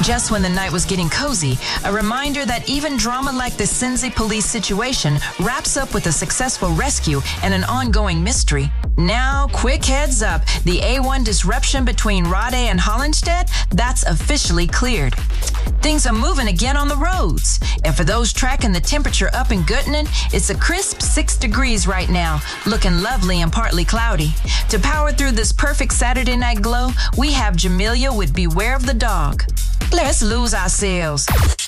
Just when the night was getting cozy, a reminder that even drama like the Cincy police situation wraps up with a successful rescue and an ongoing mystery. Now, quick heads up, the A1 disruption between Rade and Hollenstedt, that's officially cleared. Things are moving again on the roads. And for those tracking the temperature up in Göttingen, it's a crisp 6 degrees right now, looking lovely and partly cloudy. To power through this perfect Saturday night glow, we have Jamelia with Beware of the Dog. Let's lose ourselves.